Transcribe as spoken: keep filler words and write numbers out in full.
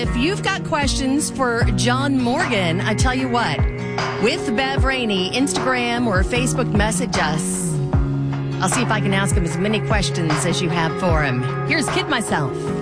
If you've got questions for John Morgan, I tell you what, with Bev Rainey, Instagram or Facebook message us. I'll see if I can ask him as many questions as you have for him. Here's Kid Myself.